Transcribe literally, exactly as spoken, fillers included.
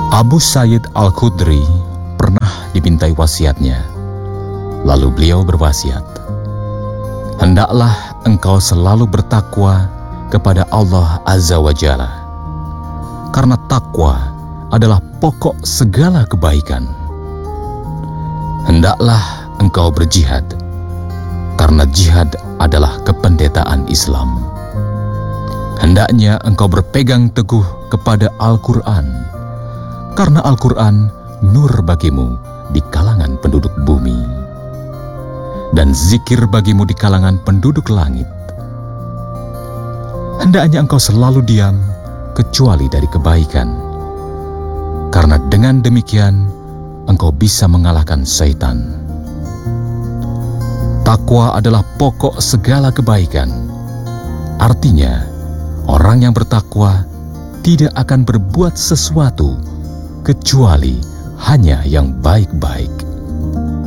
Abu Sayyid Al-Khudri pernah dimintai wasiatnya. Lalu beliau berwasiat, "Hendaklah engkau selalu bertakwa kepada Allah Azza wa Jalla, karena takwa adalah pokok segala kebaikan. Hendaklah engkau berjihad, karena jihad adalah kependetaan Islam. Hendaknya engkau berpegang teguh kepada Al-Quran, karena Al-Quran nur bagimu di kalangan penduduk bumi, dan zikir bagimu di kalangan penduduk langit. Hendaknya engkau selalu diam kecuali dari kebaikan, karena dengan demikian engkau bisa mengalahkan syaitan. Takwa adalah pokok segala kebaikan. Artinya, orang yang bertakwa tidak akan berbuat sesuatu kecuali hanya yang baik-baik."